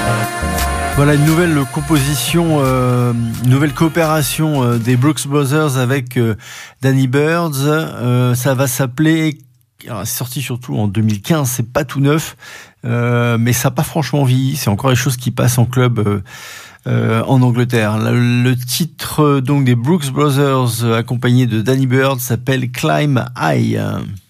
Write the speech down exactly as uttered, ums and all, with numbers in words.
Voilà une nouvelle composition, euh, une nouvelle coopération euh, des Brooks Brothers avec euh, Danny Byrd. Euh, ça va s'appeler, alors, c'est sorti surtout en deux mille quinze, c'est pas tout neuf, euh, mais ça n'a pas franchement vieilli. C'est encore des choses qui passent en club euh, euh, en Angleterre. Le, le titre donc des Brooks Brothers, euh, accompagné de Danny Byrd, s'appelle Climb High.